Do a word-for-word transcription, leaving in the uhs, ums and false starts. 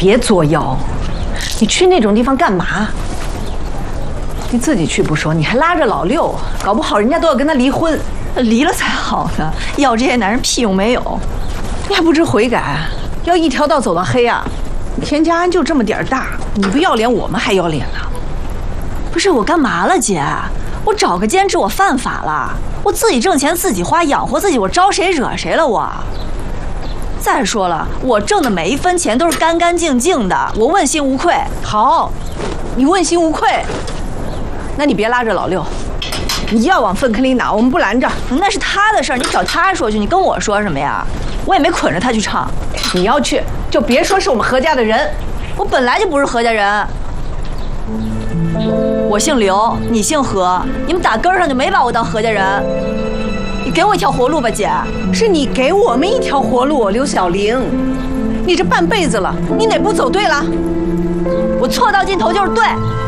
别作妖，你去那种地方干嘛？你自己去不说，你还拉着老六，搞不好人家都要跟他离婚， 离了才好呢，要这些男人屁用没有。 你还不知悔改，要一条道走到黑啊！田家安就这么点大，你不要脸，我们还要脸呢。 不是我干嘛了，姐？我找个兼职，我犯法了？我自己挣钱自己花，养活自己，我招谁惹谁了我？再说了，我挣的每一分钱都是干干净净的，我问心无愧。 好，你问心无愧，那你别拉着老六，你要往粪坑里拿，我们不拦着。 那是他的事儿，你找他说去，你跟我说什么呀？我也没捆着他去唱。 你要去，就别说是我们何家的人。 我本来就不是何家人。我姓刘，你姓何，你们打根儿上就没把我当何家人。你给我一条活路吧，姐。 是你给我们一条活路，刘小玲。你这半辈子了，你哪步走对了？ 我错到尽头就是对。